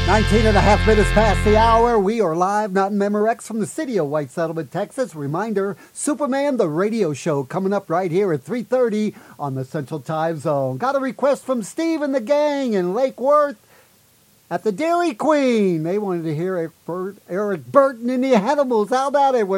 19 and a half minutes past the hour. We are live, not in Memorex, from the city of White Settlement, Texas. Reminder, Superman, the radio show, coming up right here at 3:30 on the Central Time Zone. Got a request from Steve and the gang in Lake Worth at the Dairy Queen. They wanted to hear Eric Burton and the Animals. How about it?